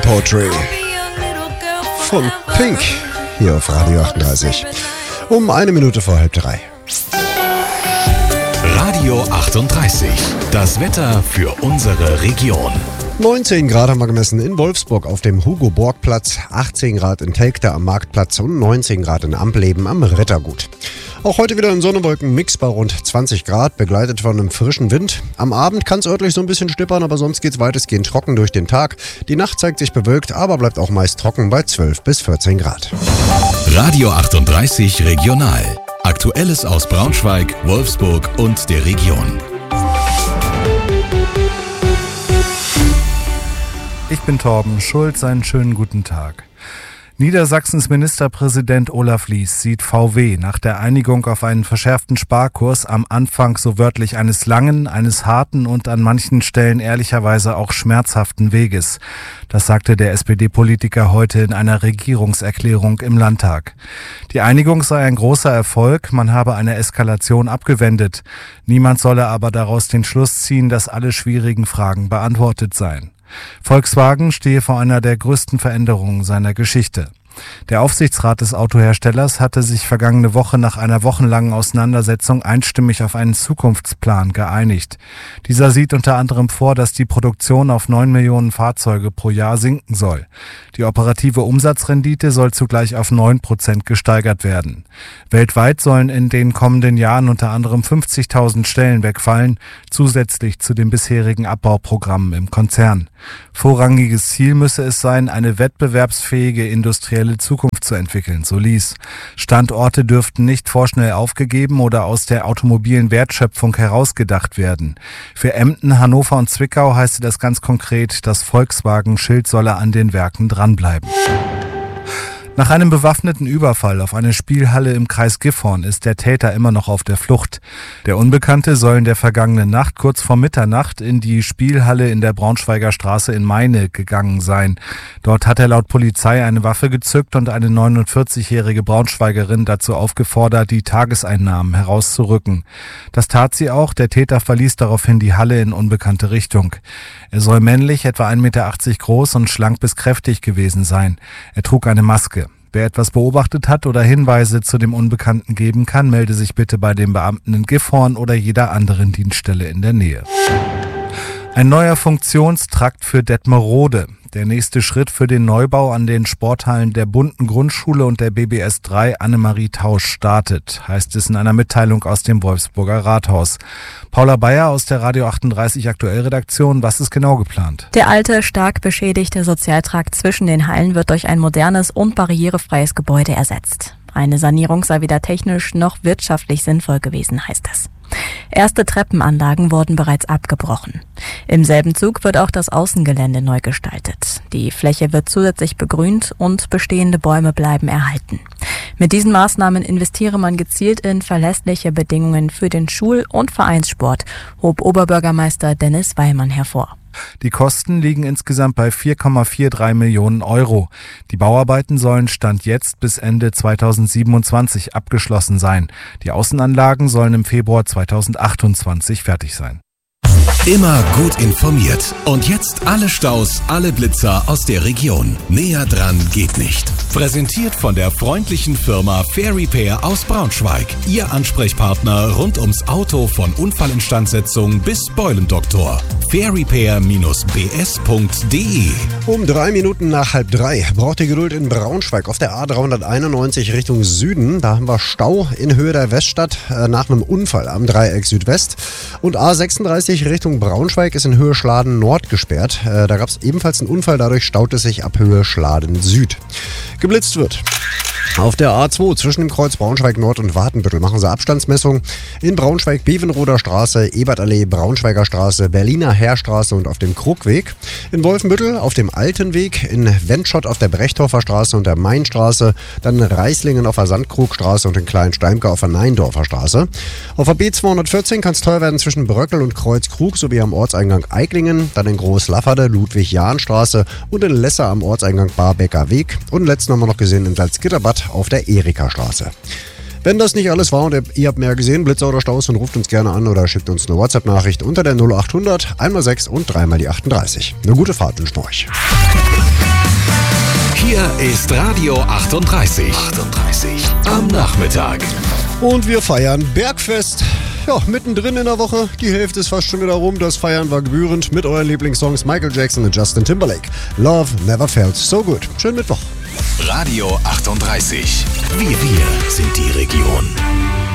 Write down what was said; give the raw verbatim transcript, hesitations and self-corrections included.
Poetry von Pink hier auf Radio achtunddreißig. Um eine Minute vor halb drei. Radio achtunddreißig. Das Wetter für unsere Region. neunzehn Grad haben wir gemessen in Wolfsburg auf dem Hugo-Borg-Platz, achtzehn Grad in Telgte am Marktplatz und neunzehn Grad in Ampleben am Rittergut. Auch heute wieder ein Sonnenwolken-Mix bei rund zwanzig Grad, begleitet von einem frischen Wind. Am Abend kann es örtlich so ein bisschen schnippern, aber sonst geht es weitestgehend trocken durch den Tag. Die Nacht zeigt sich bewölkt, aber bleibt auch meist trocken bei zwölf bis vierzehn Grad. Radio achtunddreißig Regional. Aktuelles aus Braunschweig, Wolfsburg und der Region. Ich bin Torben Schulz, einen schönen guten Tag. Niedersachsens Ministerpräsident Olaf Lies sieht V W nach der Einigung auf einen verschärften Sparkurs am Anfang so wörtlich eines langen, eines harten und an manchen Stellen ehrlicherweise auch schmerzhaften Weges. Das sagte der S P D-Politiker heute in einer Regierungserklärung im Landtag. Die Einigung sei ein großer Erfolg, man habe eine Eskalation abgewendet. Niemand solle aber daraus den Schluss ziehen, dass alle schwierigen Fragen beantwortet seien. Volkswagen stehe vor einer der größten Veränderungen seiner Geschichte. Der Aufsichtsrat des Autoherstellers hatte sich vergangene Woche nach einer wochenlangen Auseinandersetzung einstimmig auf einen Zukunftsplan geeinigt. Dieser sieht unter anderem vor, dass die Produktion auf neun Millionen Fahrzeuge pro Jahr sinken soll. Die operative Umsatzrendite soll zugleich auf neun Prozent gesteigert werden. Weltweit sollen in den kommenden Jahren unter anderem fünfzigtausend Stellen wegfallen, zusätzlich zu den bisherigen Abbauprogrammen im Konzern. Vorrangiges Ziel müsse es sein, eine wettbewerbsfähige industrielle Zukunft zu entwickeln, so Lies. Standorte dürften nicht vorschnell aufgegeben oder aus der automobilen Wertschöpfung herausgedacht werden. Für Emden, Hannover und Zwickau heißt das ganz konkret, das Volkswagen-Schild solle an den Werken dranbleiben. Nach einem bewaffneten Überfall auf eine Spielhalle im Kreis Gifhorn ist der Täter immer noch auf der Flucht. Der Unbekannte soll in der vergangenen Nacht kurz vor Mitternacht in die Spielhalle in der Braunschweiger Straße in Meine gegangen sein. Dort hat er laut Polizei eine Waffe gezückt und eine neunundvierzigjährige Braunschweigerin dazu aufgefordert, die Tageseinnahmen herauszurücken. Das tat sie auch. Der Täter verließ daraufhin die Halle in unbekannte Richtung. Er soll männlich, etwa ein Meter achtzig groß und schlank bis kräftig gewesen sein. Er trug eine Maske. Wer etwas beobachtet hat oder Hinweise zu dem Unbekannten geben kann, melde sich bitte bei den Beamten in Gifhorn oder jeder anderen Dienststelle in der Nähe. Ein neuer Funktionstrakt für Detmerode. Der nächste Schritt für den Neubau an den Sporthallen der Bunten Grundschule und der B B S drei Annemarie Tausch startet, heißt es in einer Mitteilung aus dem Wolfsburger Rathaus. Paula Bayer aus der Radio achtunddreißig Aktuellredaktion, was ist genau geplant? Der alte, stark beschädigte Sozialtrakt zwischen den Hallen wird durch ein modernes und barrierefreies Gebäude ersetzt. Eine Sanierung sei weder technisch noch wirtschaftlich sinnvoll gewesen, heißt es. Erste Treppenanlagen wurden bereits abgebrochen. Im selben Zug wird auch das Außengelände neu gestaltet. Die Fläche wird zusätzlich begrünt und bestehende Bäume bleiben erhalten. Mit diesen Maßnahmen investiere man gezielt in verlässliche Bedingungen für den Schul- und Vereinssport, hob Oberbürgermeister Dennis Weilmann hervor. Die Kosten liegen insgesamt bei vier Komma dreiundvierzig Millionen Euro. Die Bauarbeiten sollen Stand jetzt bis Ende zweitausendsiebenundzwanzig abgeschlossen sein. Die Außenanlagen sollen im Februar zweitausendachtundzwanzig fertig sein. Immer gut informiert. Und jetzt alle Staus, alle Blitzer aus der Region. Näher dran geht nicht. Präsentiert von der freundlichen Firma Fair Repair aus Braunschweig. Ihr Ansprechpartner rund ums Auto von Unfallinstandsetzung bis Beulendoktor. fair repair Bindestrich b s punkt d e. Um drei Minuten nach halb drei braucht ihr Geduld in Braunschweig auf der A dreihunderteinundneunzig Richtung Süden. Da haben wir Stau in Höhe der Weststadt äh, nach einem Unfall am Dreieck Südwest. Und A sechsunddreißig Richtung Braunschweig ist in Höhe Schladen Nord gesperrt. Äh, da gab es ebenfalls einen Unfall, dadurch staut es sich ab Höhe Schladen Süd. Geblitzt wird. Auf der A zwei zwischen dem Kreuz Braunschweig Nord und Watenbüttel machen sie Abstandsmessung. In Braunschweig Bevenroder Straße, Ebertallee, Braunschweiger Straße, Berliner Heerstraße und auf dem Krugweg. In Wolfenbüttel auf dem Alten Weg, in Wendschott auf der Brechthofer Straße und der Mainstraße, dann in Reislingen auf der Sandkrugstraße und in Kleinsteimke auf der Neindorfer Straße. Auf der B zweihundertvierzehn kann es teuer werden zwischen Bröckel und Kreuzkrug sowie am Ortseingang Eiklingen, dann in Großlafferde, Ludwig-Jahn-Straße und in Lesser am Ortseingang Barbecker Weg. Und letzten haben wir noch gesehen in Salzgitterbad auf der Erika-Straße. Wenn das nicht alles war und ihr habt mehr gesehen, Blitzer oder Staus, dann ruft uns gerne an oder schickt uns eine WhatsApp-Nachricht unter der null achthundert, einmal sechs und dreimal die achtunddreißig. Eine gute Fahrt wünschen wir euch. Hier ist Radio achtunddreißig. achtunddreißig am Nachmittag. Und wir feiern Bergfest. Ja, mittendrin in der Woche. Die Hälfte ist fast schon wieder rum. Das Feiern war gebührend mit euren Lieblingssongs Michael Jackson und Justin Timberlake. Love never felt so good. Schönen Mittwoch. Radio achtunddreißig. Wir, wir sind die Region.